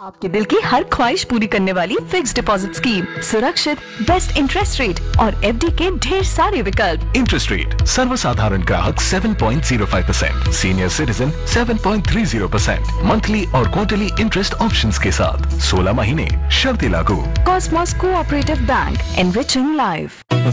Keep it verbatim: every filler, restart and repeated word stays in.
आपके दिल की हर ख्वाहिश पूरी करने वाली फिक्स डिपॉजिट स्कीम, सुरक्षित, बेस्ट इंटरेस्ट रेट और एफडी के ढेर सारे विकल्प। इंटरेस्ट रेट सर्वसाधारण ग्राहक सात पॉइंट शून्य पाँच परसेंट, सीनियर सिटीजन सात पॉइंट तीस परसेंट, मंथली और क्वार्टरली इंटरेस्ट ऑप्शंस के साथ सोलह महीने, शर्तें लागू। Cosmos cooperative bank, enriching life.